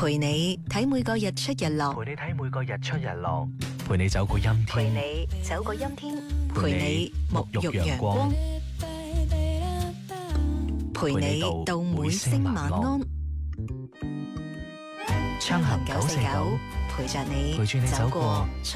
陪你睇每個日出日落， 陪你睇每個日出日落，陪你走過陰天， 陪你走過陰天，陪你沐浴陽光，陪你到每聲晚安。 昌行949， 陪着你陪住你走過